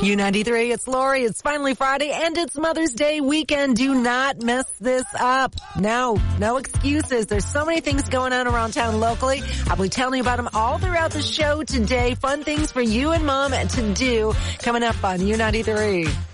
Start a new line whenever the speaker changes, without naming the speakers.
U93, it's Lori. It's finally Friday and it's Mother's Day weekend. Do not mess this up. No excuses. There's so many things going on around town locally. I'll be telling you about them all throughout the show today. Fun things for you and Mom to do coming up on U93.